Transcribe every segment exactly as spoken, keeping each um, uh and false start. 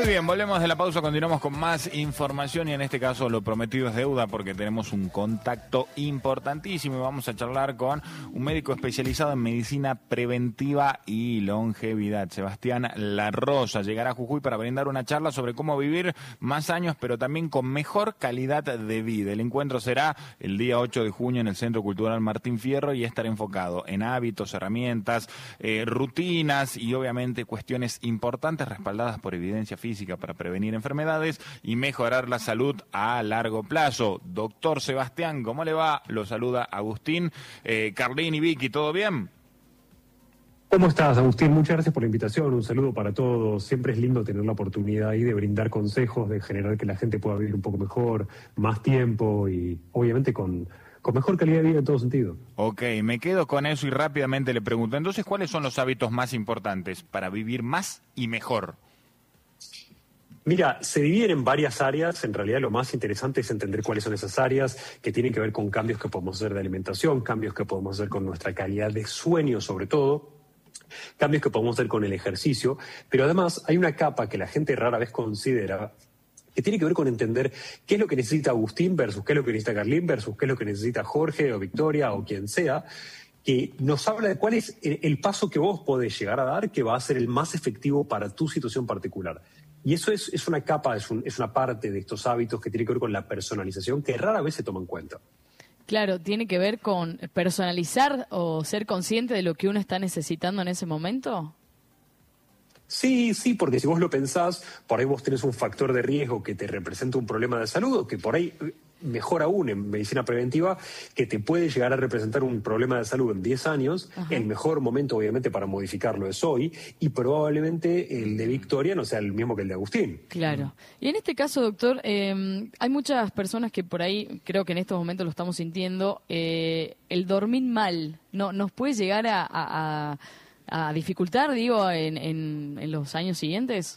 Muy bien, volvemos de la pausa, continuamos con más información y en este caso lo prometido es deuda porque tenemos un contacto importantísimo y vamos a charlar con un médico especializado en medicina preventiva y longevidad. Sebastián Larrosa llegará a Jujuy para brindar una charla sobre cómo vivir más años pero también con mejor calidad de vida. El encuentro será el día ocho de junio en el Centro Cultural Martín Fierro y estará enfocado en hábitos, herramientas, eh, rutinas y obviamente cuestiones importantes respaldadas por evidencia física para prevenir enfermedades y mejorar la salud a largo plazo. Doctor Sebastián, ¿cómo le va? Lo saluda Agustín, eh, Carlín y Vicky, ¿todo bien? ¿Cómo estás, Agustín? Muchas gracias por la invitación, un saludo para todos. Siempre es lindo tener la oportunidad ahí de brindar consejos, de generar que la gente pueda vivir un poco mejor, más tiempo y obviamente con, con mejor calidad de vida en todo sentido. Ok, me quedo con eso y rápidamente le pregunto, entonces, ¿cuáles son los hábitos más importantes para vivir más y mejor? Mira, se dividen en varias áreas. En realidad lo más interesante es entender cuáles son esas áreas que tienen que ver con cambios que podemos hacer de alimentación, cambios que podemos hacer con nuestra calidad de sueño sobre todo, cambios que podemos hacer con el ejercicio, pero además hay una capa que la gente rara vez considera que tiene que ver con entender qué es lo que necesita Agustín versus qué es lo que necesita Carlín versus qué es lo que necesita Jorge o Victoria o quien sea, que nos habla de cuál es el paso que vos podés llegar a dar que va a ser el más efectivo para tu situación particular. Y eso es, es una capa, es, un, es una parte de estos hábitos que tiene que ver con la personalización que rara vez se toma en cuenta. Claro, tiene que ver con personalizar o ser consciente de lo que uno está necesitando en ese momento. Sí, sí, porque si vos lo pensás, por ahí vos tenés un factor de riesgo que te representa un problema de salud, o que por ahí, mejor aún en medicina preventiva, que te puede llegar a representar un problema de salud en diez años. Ajá. El mejor momento, obviamente, para modificarlo es hoy, y probablemente el de Victoria no sea el mismo que el de Agustín. Claro. Y en este caso, doctor, eh, hay muchas personas que por ahí, creo que en estos momentos lo estamos sintiendo, eh, el dormir mal no nos puede llegar a... a, a a dificultar, digo, en, en, en los años siguientes?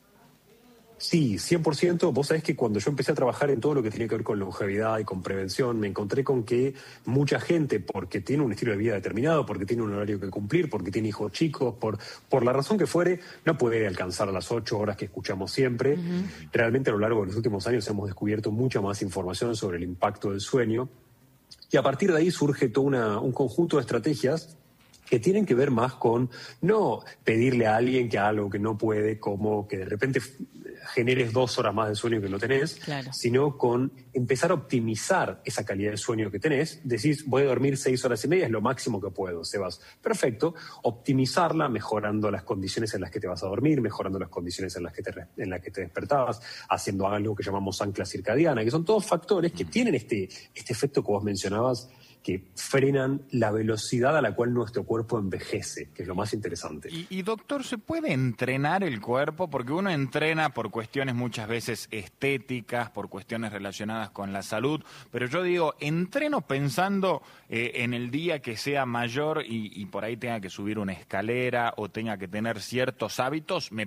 Sí, cien por ciento. Vos sabés que cuando yo empecé a trabajar en todo lo que tiene que ver con longevidad y con prevención, me encontré con que mucha gente, porque tiene un estilo de vida determinado, porque tiene un horario que cumplir, porque tiene hijos chicos, por, por la razón que fuere, no puede alcanzar las ocho horas que escuchamos siempre. Uh-huh. Realmente a lo largo de los últimos años hemos descubierto mucha más información sobre el impacto del sueño y a partir de ahí surge todo una, un conjunto de estrategias que tienen que ver más con no pedirle a alguien que haga algo que no puede, como que de repente generes dos horas más de sueño que no tenés, claro, sino con empezar a optimizar esa calidad de sueño que tenés. Decís, voy a dormir seis horas y media, es lo máximo que puedo, Sebas. Perfecto. Optimizarla mejorando las condiciones en las que te vas a dormir, mejorando las condiciones en las que te, en las que te despertabas, haciendo algo que llamamos ancla circadiana, que son todos factores que tienen este, este efecto que vos mencionabas, que frenan la velocidad a la cual nuestro cuerpo envejece, que es lo más interesante. Y, y doctor, ¿se puede entrenar el cuerpo? Porque uno entrena por cuestiones muchas veces estéticas, por cuestiones relacionadas con la salud, pero yo digo, entreno pensando eh, en el día que sea mayor y, y por ahí tenga que subir una escalera o tenga que tener ciertos hábitos, ¿me